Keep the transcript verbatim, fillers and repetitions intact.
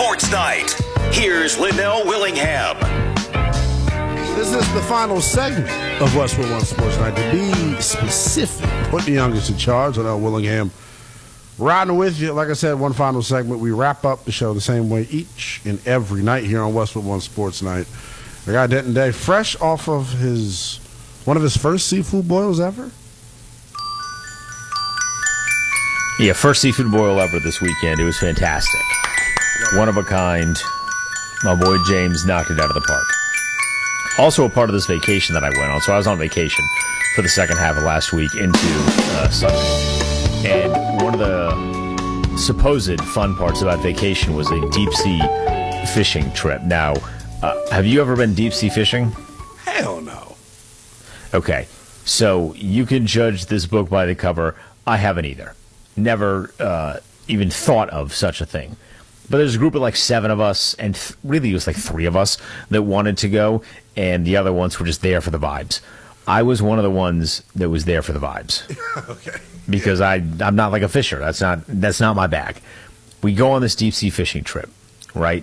Sports Night. Here's Linnell Willingham. This is the final segment of Westwood One Sports Night. To be specific, put the youngest in charge, Linnell Willingham. Riding with you, like I said, one final segment. We wrap up the show the same way each and every night here on Westwood One Sports Night. The guy Denton Day, fresh off of his one of his first seafood boils ever. Yeah, first seafood boil ever this weekend. It was fantastic. One of a kind. My boy James knocked it out of the park. Also a part of this vacation that I went on. So I was on vacation for the second half of last week into uh, Sunday. And one of the supposed fun parts about vacation was a deep-sea fishing trip. Now, uh, have you ever been deep-sea fishing? Hell no. Okay, so you can judge this book by the cover. I haven't either. Never uh, even thought of such a thing. But there's a group of like seven of us, and th- really it was like three of us that wanted to go, and the other ones were just there for the vibes. I was one of the ones that was there for the vibes. Okay. Because I, I'm not like a fisher. That's not that's not my bag. We go on this deep sea fishing trip, right?